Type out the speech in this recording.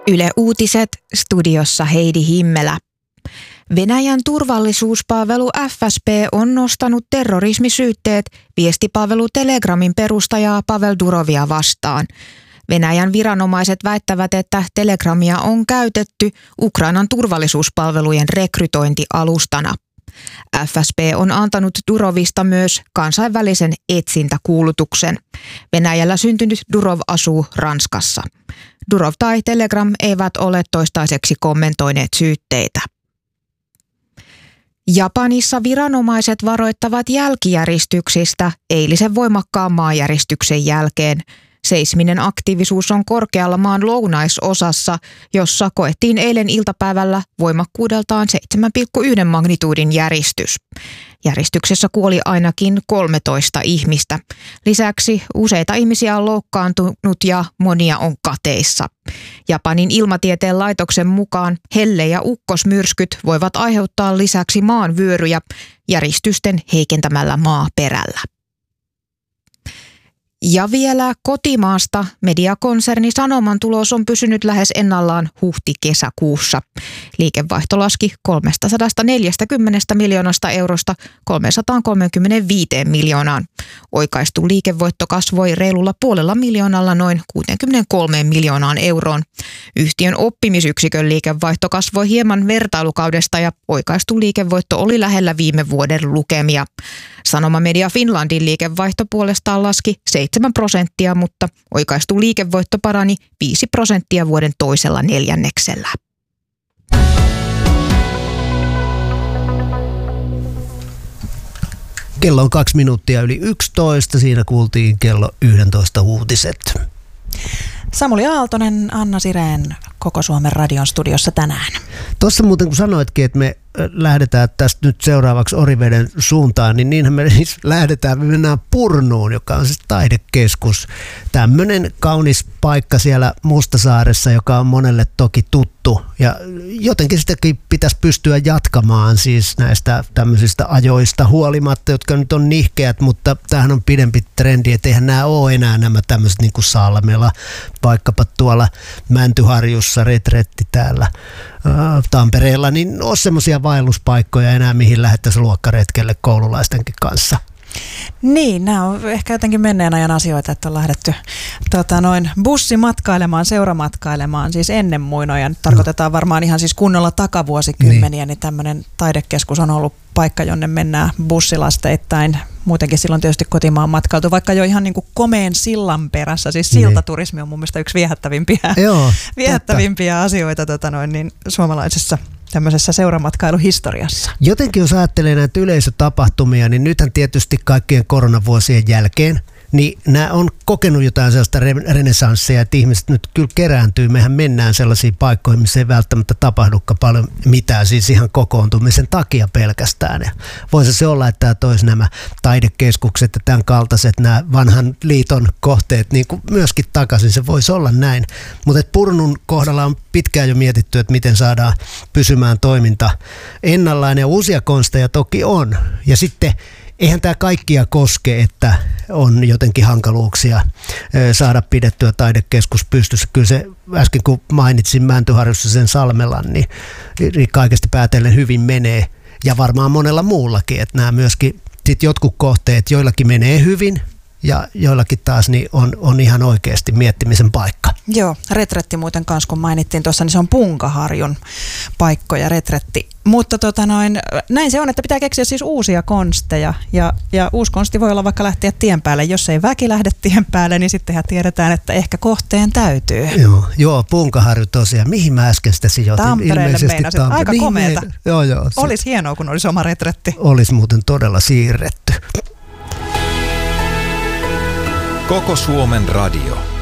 Yle Uutiset, studiossa Heidi Himmelä. Venäjän turvallisuuspalvelu FSB on nostanut terrorismisyytteet viestipalvelu Telegramin perustajaa Pavel Durovia vastaan. Venäjän viranomaiset väittävät, että Telegramia on käytetty Ukrainan turvallisuuspalvelujen rekrytointialustana. FSB on antanut Durovista myös kansainvälisen etsintäkuulutuksen. Venäjällä syntynyt Durov asuu Ranskassa. Durov tai Telegram eivät ole toistaiseksi kommentoineet syytteitä. Japanissa viranomaiset varoittavat jälkijäristyksistä eilisen voimakkaan maanjäristyksen jälkeen. Seisminen aktiivisuus on korkealla maan lounaisosassa, jossa koettiin eilen iltapäivällä voimakkuudeltaan 7,1 magnituudin järistys. Järjestyksessä kuoli ainakin 13 ihmistä. Lisäksi useita ihmisiä on loukkaantunut ja monia on kateissa. Japanin ilmatieteen laitoksen mukaan helle- ja ukkosmyrskyt voivat aiheuttaa lisäksi maanvyöryjä järistysten heikentämällä maaperällä. Ja vielä kotimaasta mediakonserni Sanoman tulos on pysynyt lähes ennallaan huhti-kesäkuussa. Liikevaihto laski 340 miljoonasta eurosta 335 miljoonaan. Oikaistu liikevoitto kasvoi reilulla 500 miljoonalla noin 63 miljoonaan euroon. Yhtiön oppimisyksikön liikevaihto kasvoi hieman vertailukaudesta ja oikaistu liikevoitto oli lähellä viime vuoden lukemia. Sanoma Media Finlandin liikevaihto puolestaan laski 7%, mutta oikaistu liikevoitto parani 5% vuoden toisella neljänneksellä. Kello on 2 minuuttia yli 11. Siinä kuultiin kello 11 uutiset. Samuli Aaltonen, Anna Sireen Koko Suomen radion studiossa tänään. Tuossa muuten kun sanoitkin, että me lähdetään tästä nyt seuraavaksi Oriveden suuntaan, niin niinhän me siis lähdetään, me mennään Purnuun, joka on siis taidekeskus. Tämmöinen kaunis paikka siellä Mustasaaressa, joka on monelle toki tuttu ja jotenkin sitäkin pitäisi pystyä jatkamaan siis näistä tämmöisistä ajoista huolimatta, jotka nyt on nihkeät, mutta tämähän on pidempi trendi, että eihän nämä ole enää nämä tämmöiset niin kuin Salmela, vaikkapa tuolla Mäntyharjussa, retretti täällä Tampereella, niin on semmoisia vaelluspaikkoja enää, mihin lähdettäisiin luokkaretkelle koululaistenkin kanssa. Niin, nämä on ehkä jotenkin menneen ajan asioita, että on lähdetty bussimatkailemaan, seuramatkailemaan, siis ennen muinoja. Nyt tarkoitetaan varmaan ihan siis kunnolla takavuosikymmeniä, niin tämmöinen taidekeskus on ollut paikka, jonne mennään bussilasteittain. Muutenkin silloin tietysti kotimaan matkailtu, vaikka jo ihan niin kuin komeen sillan perässä. Siis siltaturismi on mun mielestä yksi viehättävimpiä asioita niin suomalaisessa tämmöisessä seuramatkailuhistoriassa. Jotenkin jos ajattelee näitä yleisötapahtumia, niin nythän tietysti kaikkien koronavuosien jälkeen, niin nämä on kokenut jotain sellaista renesanssia, että ihmiset nyt kyllä kerääntyy. Mehän mennään sellaisiin paikkoihin, missä ei välttämättä tapahdukaan paljon mitään, siis ihan kokoontumisen takia pelkästään. Ja voisi se olla, että tämä toisi nämä taidekeskukset ja tämän kaltaiset, nämä vanhan liiton kohteet niin kuin myöskin takaisin. Se voisi olla näin. Mutta Purnun kohdalla on pitkään jo mietitty, että miten saadaan pysymään toiminta ennallaan, ja uusia konsteja toki on. Ja sitten eihän tämä kaikkia koske, että on jotenkin hankaluuksia saada pidettyä taidekeskus pystyssä. Kyllä se äsken kun mainitsin Mäntyharjussa sen Salmelan, niin kaikesta päätellen hyvin menee. Ja varmaan monella muullakin, että nämä myöskin sit jotkut kohteet, joillakin menee hyvin ja joillakin taas niin on ihan oikeasti miettimisen paikka. Joo, retretti muuten kanssa, kun mainittiin tuossa, niin se on Punkaharjun paikkoja, retretti. Mutta näin se on, että pitää keksiä siis uusia konsteja ja uusi konsti voi olla vaikka lähteä tien päälle. Jos ei väki lähde tien päälle, niin sittenhän tiedetään, että ehkä kohteen täytyy. Joo, Punkaharju tosiaan. Mihin mä äsken sitä sijoitin? Tampereelle meinasit. Aika niin, komeeta. Joo. Olisi hienoa, kun olisi oma retretti. Olisi muuten todella siirretty. Koko Suomen radio.